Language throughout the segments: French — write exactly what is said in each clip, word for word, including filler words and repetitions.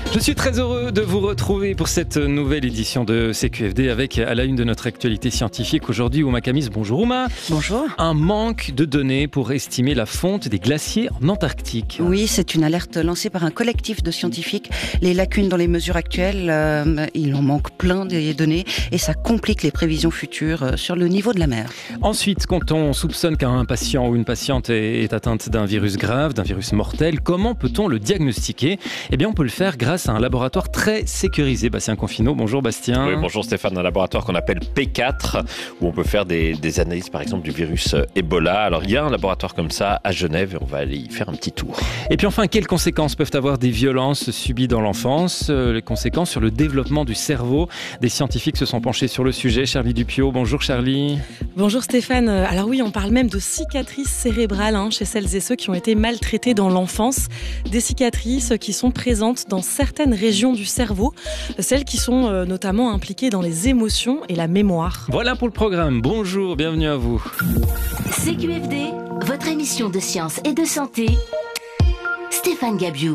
Je suis très heureux de vous retrouver pour cette nouvelle édition de C Q F D avec à la une de notre actualité scientifique aujourd'hui Ouma Kamis. Bonjour Ouma. Bonjour. Un manque de données pour estimer la fonte des glaciers en Antarctique. Oui, c'est une alerte lancée par un collectif de scientifiques. Les lacunes dans les mesures actuelles, euh, il en manque plein des données et ça complique les prévisions futures euh, sur le niveau de la mer. Ensuite, quand on soupçonne qu'un patient ou une patiente est, est atteinte d'un virus grave, d'un virus mortel, comment peut-on le diagnostiquer ? Eh bien, on peut le faire grâce à un laboratoire très sécurisé. Bastien Confinot, bonjour Bastien. Oui, bonjour Stéphane, un laboratoire qu'on appelle P quatre, où on peut faire des, des analyses par exemple du virus Ebola. Alors il y a un laboratoire comme ça à Genève et on va aller y faire un petit tour. Et puis enfin, quelles conséquences peuvent avoir des violences subies dans l'enfance ? euh, Les conséquences sur le développement du cerveau. Des scientifiques se sont penchés sur le sujet. Charlie Dupiot, bonjour Charlie. Bonjour Stéphane. Alors oui, on parle même de cicatrices cérébrales hein, chez celles et ceux qui ont été maltraités dans l'enfance. Des cicatrices qui sont présentes dans certaines régions du cerveau, celles qui sont euh, notamment impliquées dans les émotions et la mémoire. Voilà pour le programme. Bonjour, bienvenue à vous. C Q F D, votre émission de science et de santé. Stéphane Gabiou.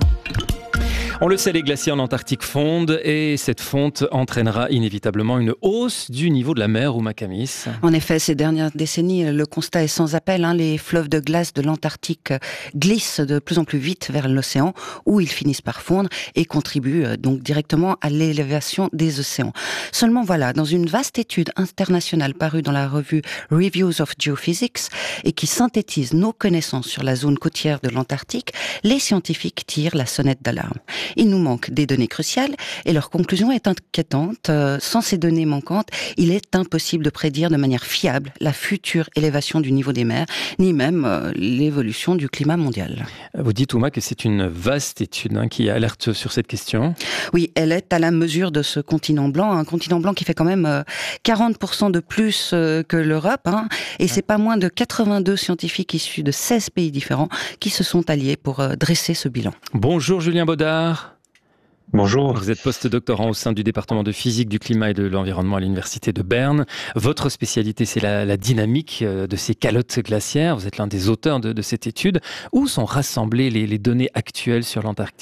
On le sait, les glaciers en Antarctique fondent et cette fonte entraînera inévitablement une hausse du niveau de la mer, Ouma Kamis. En effet, ces dernières décennies, le constat est sans appel. Hein, les fleuves de glace de l'Antarctique glissent de plus en plus vite vers l'océan où ils finissent par fondre et contribuent donc directement à l'élévation des océans. Seulement voilà, dans une vaste étude internationale parue dans la revue Reviews of Geophysics et qui synthétise nos connaissances sur la zone côtière de l'Antarctique, les scientifiques tirent la sonnette d'alarme. Il nous manque des données cruciales et leur conclusion est inquiétante. Euh, sans ces données manquantes, il est impossible de prédire de manière fiable la future élévation du niveau des mers, ni même euh, l'évolution du climat mondial. Vous dites, Ouma, que c'est une vaste étude hein, qui alerte sur cette question. Oui, elle est à la mesure de ce continent blanc, un continent blanc qui fait quand même euh, quarante pour cent de plus euh, que l'Europe, hein, et c'est pas moins de quatre-vingt-deux scientifiques issus de seize pays différents qui se sont alliés pour euh, dresser ce bilan. Bonjour Julien Baudard. Bonjour. Vous êtes post-doctorant au sein du département de physique du climat et de l'environnement à l'université de Berne. Votre spécialité, c'est la, la dynamique de ces calottes glaciaires. Vous êtes l'un des auteurs de, de cette étude. Où sont rassemblées les, les données actuelles sur l'Antarctique ?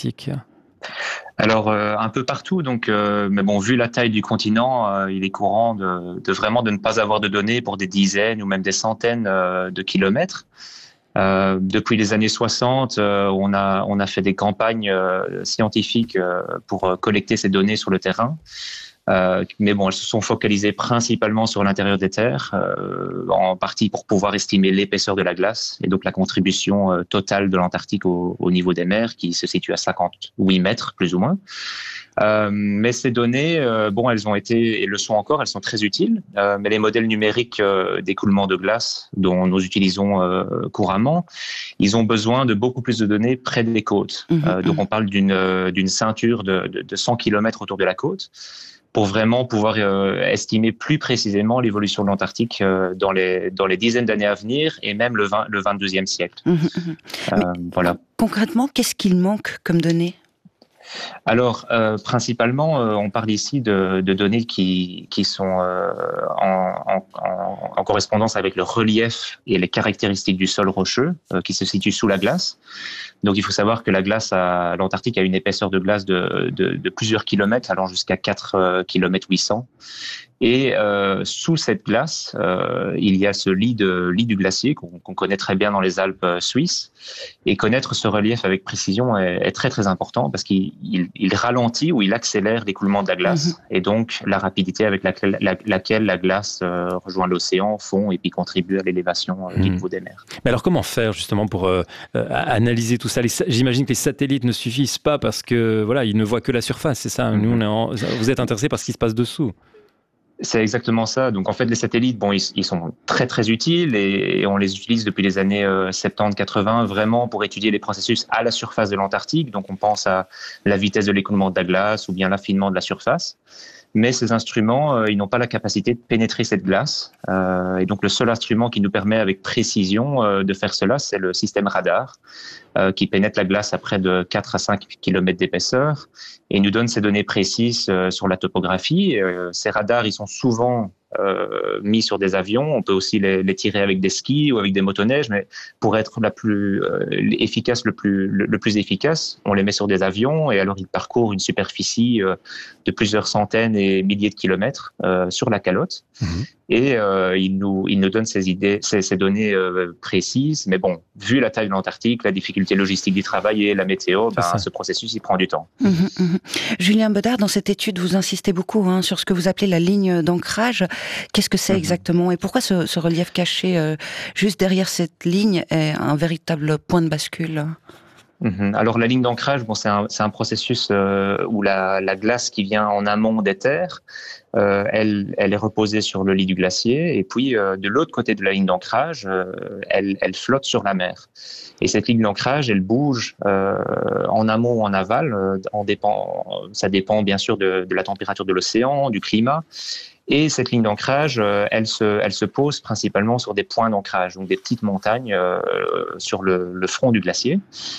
Alors euh, un peu partout, donc euh, mais bon, vu la taille du continent, euh, il est courant de, de vraiment de ne pas avoir de données pour des dizaines ou même des centaines euh, de kilomètres. Euh, depuis les années soixante, euh, on a on a fait des campagnes euh, scientifiques euh, pour euh, collecter ces données sur le terrain. Euh, mais bon, elles se sont focalisées principalement sur l'intérieur des terres, euh, en partie pour pouvoir estimer l'épaisseur de la glace et donc la contribution euh, totale de l'Antarctique au, au niveau des mers, qui se situe à cinquante-huit mètres plus ou moins. Euh, mais ces données, euh, bon, elles ont été et le sont encore, elles sont très utiles. Euh, mais les modèles numériques euh, d'écoulement de glace dont nous utilisons euh, couramment, ils ont besoin de beaucoup plus de données près des côtes. Mmh, euh, donc, on parle d'une d'une ceinture de, de, de cent kilomètres autour de la côte, pour vraiment pouvoir euh, estimer plus précisément l'évolution de l'Antarctique euh, dans les dans les dizaines d'années à venir et même le vingt, le vingt-deuxième siècle. Mmh, mmh. Euh, voilà. Concrètement, qu'est-ce qu'il manque comme données ? Alors, euh, principalement, euh, on parle ici de, de données qui, qui sont euh, en, en, en correspondance avec le relief et les caractéristiques du sol rocheux euh, qui se situe sous la glace. Donc, il faut savoir que la glace à l'Antarctique a une épaisseur de glace de, de, de plusieurs kilomètres, allant jusqu'à quatre kilomètres huit cents. Et euh, sous cette glace, euh, il y a ce lit, de, lit du glacier qu'on, qu'on connaît très bien dans les Alpes suisses. Et connaître ce relief avec précision est, est très très important parce qu'il il, il ralentit ou il accélère l'écoulement de la glace. Mmh. Et donc la rapidité avec laquelle la, laquelle la glace euh, rejoint l'océan, fond et puis contribue à l'élévation euh, mmh. du niveau des mers. Mais alors comment faire justement pour euh, euh, analyser tout ça ? les, J'imagine que les satellites ne suffisent pas parce que voilà, ils ne voient que la surface, c'est ça. Mmh. Nous, on est en, vous êtes intéressés par ce qui se passe dessous. C'est exactement ça. Donc en fait, les satellites, bon, ils, ils sont très très utiles et, et on les utilise depuis les années euh, soixante-dix quatre-vingts vraiment pour étudier les processus à la surface de l'Antarctique. Donc on pense à la vitesse de l'écoulement de la glace ou bien l'affinement de la surface. Mais ces instruments, euh, ils n'ont pas la capacité de pénétrer cette glace. Euh, et donc, le seul instrument qui nous permet avec précision euh, de faire cela, c'est le système radar, euh, qui pénètre la glace à près de quatre à cinq kilomètres d'épaisseur et nous donne ces données précises euh, sur la topographie. Euh, ces radars, ils sont souvent euh, mis sur des avions. On peut aussi les, les tirer avec des skis ou avec des motoneiges, mais pour être la plus euh, efficace, le plus, le, le plus efficace, on les met sur des avions et alors ils parcourent une superficie euh, de plusieurs centaines et milliers de kilomètres euh, sur la calotte. Mmh. Et euh, ils nous, ils nous donnent ces idées, ces, ces données euh, précises. Mais bon, vu la taille de l'Antarctique, la difficulté logistique du travail et la météo, ben, ce processus, il prend du temps. Mmh, mmh. Julien Bedard, dans cette étude, vous insistez beaucoup hein, sur ce que vous appelez la ligne d'ancrage. Qu'est-ce que c'est mmh. exactement et pourquoi ce, ce relief caché euh, juste derrière cette ligne est un véritable point de bascule ? Mmh. Alors la ligne d'ancrage, bon, c'est un, c'est un processus euh, où la, la glace qui vient en amont des terres, euh, elle, elle est reposée sur le lit du glacier et puis euh, de l'autre côté de la ligne d'ancrage, euh, elle, elle flotte sur la mer. Et cette ligne d'ancrage, elle bouge euh, en amont ou en aval, euh, en dépend, ça dépend bien sûr de, de la température de l'océan, du climat. Et cette ligne d'ancrage, euh, elle se, elle se pose principalement sur des points d'ancrage, donc des petites montagnes euh, sur le, le front du glacier.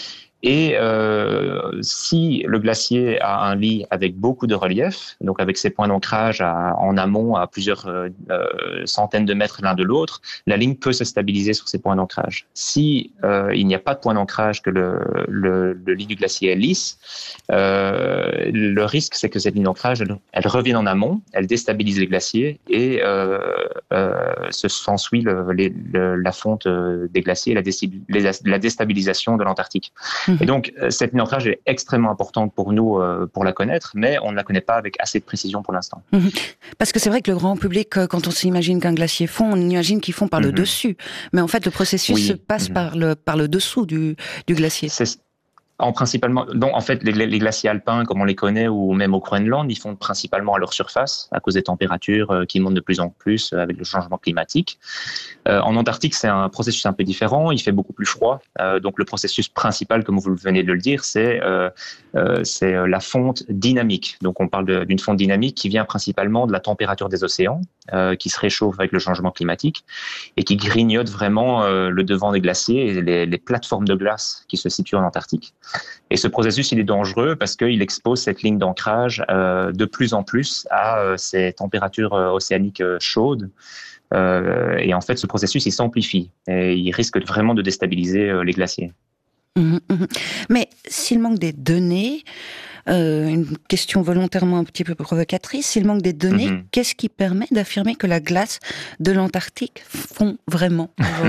Et euh, si le glacier a un lit avec beaucoup de relief, donc avec ses points d'ancrage à, en amont à plusieurs euh, centaines de mètres l'un de l'autre, la ligne peut se stabiliser sur ces points d'ancrage. Si euh, il n'y a pas de point d'ancrage, que le, le, le lit du glacier est lisse, euh, le risque c'est que cette ligne d'ancrage, elle, elle revienne en amont, elle déstabilise les glaciers et euh, euh, se s'ensuit le, les, le, la fonte des glaciers, la, la déstabilisation de l'Antarctique. Et donc, cette ligne d'ancrage est extrêmement importante pour nous, euh, pour la connaître, mais on ne la connaît pas avec assez de précision pour l'instant. Mmh. Parce que c'est vrai que le grand public, quand on s'imagine qu'un glacier fond, on imagine qu'il fond par mmh. le dessus. Mais en fait, le processus oui. se passe mmh. par, le, par le dessous du, du glacier. C'est... En principalement, donc en fait, les, les glaciers alpins, comme on les connaît, ou même au Groenland, ils fondent principalement à leur surface à cause des températures euh, qui montent de plus en plus euh, avec le changement climatique. Euh, en Antarctique, c'est un processus un peu différent. Il fait beaucoup plus froid. Euh, donc le processus principal, comme vous venez de le dire, c'est euh, euh, c'est la fonte dynamique. Donc on parle de, d'une fonte dynamique qui vient principalement de la température des océans, euh, qui se réchauffe avec le changement climatique et qui grignote vraiment euh, le devant des glaciers et les, les plateformes de glace qui se situent en Antarctique. Et ce processus, il est dangereux parce qu'il expose cette ligne d'ancrage euh, de plus en plus à euh, ces températures euh, océaniques euh, chaudes. Euh, et en fait, ce processus, il s'amplifie et il risque vraiment de déstabiliser euh, les glaciers. Mmh, mmh. Mais s'il manque des données, euh, une question volontairement un petit peu provocatrice, s'il manque des données, mmh. qu'est-ce qui permet d'affirmer que la glace de l'Antarctique fond vraiment aujourd'hui ?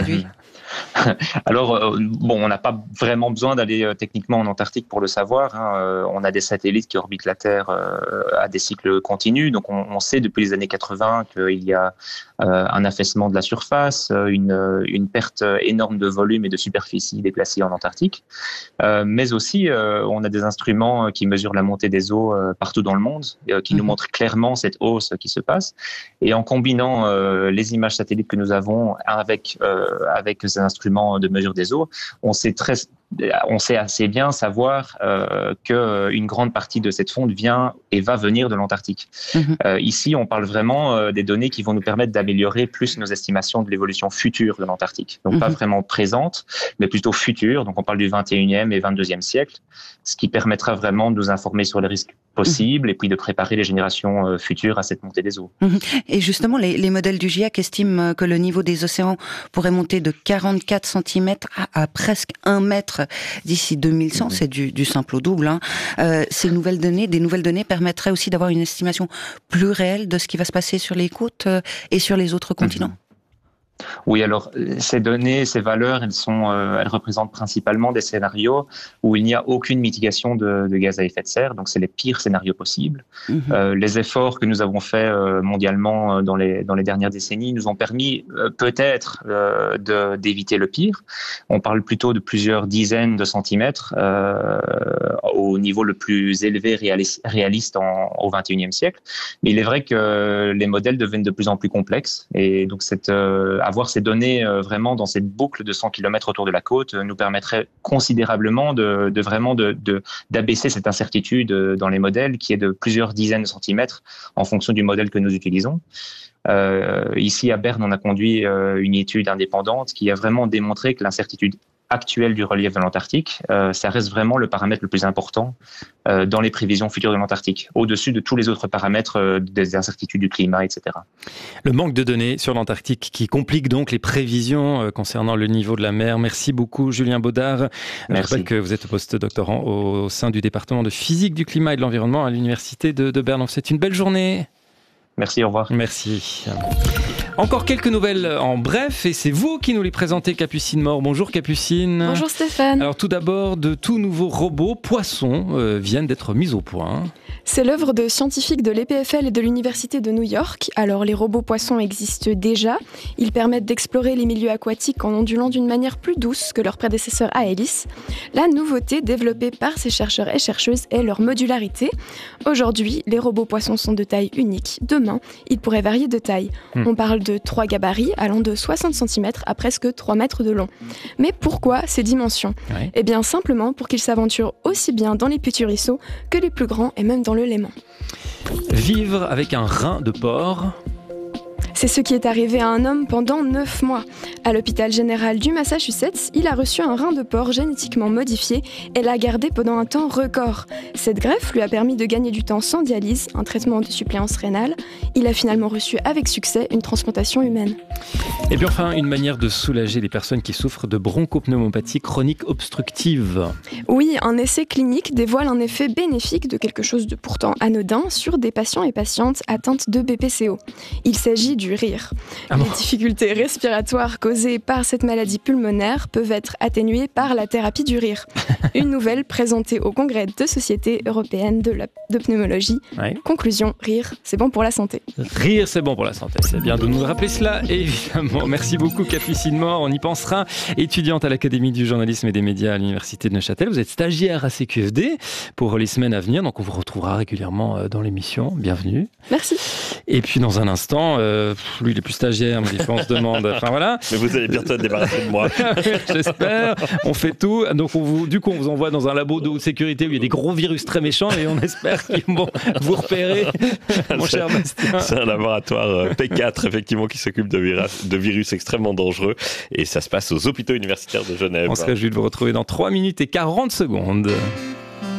Alors, euh, bon, on n'a pas vraiment besoin d'aller euh, techniquement en Antarctique pour le savoir. Hein. Euh, on a des satellites qui orbitent la Terre euh, à des cycles continus. Donc, on, on sait depuis les années quatre-vingts qu'il y a euh, un affaissement de la surface, une, une perte énorme de volume et de superficie des glaciers en Antarctique. Euh, mais aussi, euh, on a des instruments qui mesurent la montée des eaux euh, partout dans le monde, euh, qui mmh. nous montrent clairement cette hausse qui se passe. Et en combinant euh, les images satellites que nous avons avec, euh, avec ces instruments de mesure des eaux, on sait très, on sait assez bien savoir euh, que une grande partie de cette fonte vient et va venir de l'Antarctique. Mmh. Euh, ici, on parle vraiment euh, des données qui vont nous permettre d'améliorer plus nos estimations de l'évolution future de l'Antarctique. Donc, mmh. pas vraiment présente, mais plutôt future. Donc, on parle du vingt et unième et vingt-deuxième siècle, ce qui permettra vraiment de nous informer sur les risques possibles mmh. et puis de préparer les générations euh, futures à cette montée des eaux. Mmh. Et justement, les, les modèles du GIEC estiment que le niveau des océans pourrait monter de quarante-quatre centimètres à, à presque un mètre d'ici deux mille cent, mmh. c'est du, du simple au double. Hein. Euh, ces nouvelles données, des nouvelles données permettraient aussi d'avoir une estimation plus réelle de ce qui va se passer sur les côtes euh, et sur les autres continents. Mmh. Oui, alors ces données, ces valeurs, elles sont, euh, elles représentent principalement des scénarios où il n'y a aucune mitigation de, de gaz à effet de serre. Donc, c'est les pires scénarios possibles. Mmh. Euh, les efforts que nous avons faits euh, mondialement dans les dans les dernières décennies nous ont permis euh, peut-être euh, de, d'éviter le pire. On parle plutôt de plusieurs dizaines de centimètres euh, au niveau le plus élevé réaliste, réaliste en, au vingt et unième siècle. Mais il est vrai que les modèles deviennent de plus en plus complexes et donc cette euh, avoir ces données euh, vraiment dans cette boucle de cent kilomètres autour de la côte euh, nous permettrait considérablement de, de vraiment de, de, d'abaisser cette incertitude euh, dans les modèles qui est de plusieurs dizaines de centimètres en fonction du modèle que nous utilisons. Euh, ici à Berne, on a conduit euh, une étude indépendante qui a vraiment démontré que l'incertitude actuelle du relief de l'Antarctique, euh, ça reste vraiment le paramètre le plus important euh, dans les prévisions futures de l'Antarctique, au-dessus de tous les autres paramètres euh, des incertitudes du climat, et cetera. Le manque de données sur l'Antarctique qui complique donc les prévisions euh, concernant le niveau de la mer. Merci beaucoup Julien Baudard. Je rappelle que vous êtes post-doctorant au sein du département de physique du climat et de l'environnement à l'université de, de Berne. C'est une belle journée. Merci, au revoir. Merci. Encore quelques nouvelles en bref, et c'est vous qui nous les présentez, Capucine Mort. Bonjour Capucine. Bonjour Stéphane. Alors tout d'abord, de tout nouveaux robots poissons euh, viennent d'être mis au point. C'est l'œuvre de scientifiques de l'E P F L et de l'Université de New York. Alors les robots poissons existent déjà. Ils permettent d'explorer les milieux aquatiques en ondulant d'une manière plus douce que leurs prédécesseurs à hélice. La nouveauté développée par ces chercheurs et chercheuses est leur modularité. Aujourd'hui, les robots poissons sont de taille unique. Demain, ils pourraient varier de taille. Mmh. On parle de trois gabarits allant de soixante centimètres à presque trois mètres de long. Mais pourquoi ces dimensions ? Ouais. Eh bien simplement pour qu'ils s'aventurent aussi bien dans les petits ruisseaux que les plus grands et même dans le Léman. Vivre avec un rein de porc. C'est ce qui est arrivé à un homme pendant neuf mois. À l'hôpital général du Massachusetts, il a reçu un rein de porc génétiquement modifié et l'a gardé pendant un temps record. Cette greffe lui a permis de gagner du temps sans dialyse, un traitement de suppléance rénale. Il a finalement reçu avec succès une transplantation humaine. Et puis enfin, une manière de soulager les personnes qui souffrent de bronchopneumopathie chronique obstructive. Oui, un essai clinique dévoile un effet bénéfique de quelque chose de pourtant anodin sur des patients et patientes atteintes de B P C O. Il s'agit du rire. Ah bon. Les difficultés respiratoires causées par cette maladie pulmonaire peuvent être atténuées par la thérapie du rire. Une nouvelle présentée au congrès de Société européenne de, la, de pneumologie. Ouais. Conclusion, rire, c'est bon pour la santé. Rire, c'est bon pour la santé. C'est bien de nous rappeler cela, évidemment. Merci beaucoup Capucine Mort, on y pensera. Étudiante à l'Académie du journalisme et des médias à l'Université de Neuchâtel. Vous êtes stagiaire à C Q F D pour les semaines à venir, donc on vous retrouvera régulièrement dans l'émission. Bienvenue. Merci. Et puis dans un instant, euh, lui il est plus stagiaire, mais on se demande. Enfin voilà. Mais vous allez bientôt être débarrassé de moi. J'espère. On fait tout. Donc on vous, du coup, on vous envoie dans un labo de haute sécurité où il y a des gros virus très méchants et on espère qu'ils vont vous repérer, mon cher Bastien. C'est un laboratoire P quatre effectivement qui s'occupe de virus, de virus extrêmement dangereux et ça se passe aux hôpitaux universitaires de Genève. On se réjouit de vous retrouver dans trois minutes et quarante secondes.